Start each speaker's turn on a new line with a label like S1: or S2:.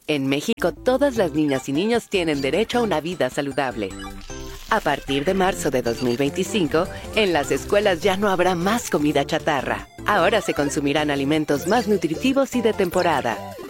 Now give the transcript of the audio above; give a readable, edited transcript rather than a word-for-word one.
S1: En México, todas las niñas y niños tienen derecho a una vida saludable. A partir de marzo de 2025, en las escuelas ya no habrá más comida chatarra. Ahora se consumirán alimentos más nutritivos y de temporada.